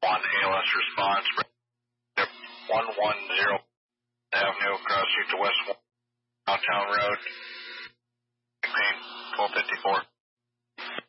1 ALS response. 110 Avenue, cross street to West 1, Downtown Road. McLean, 1254.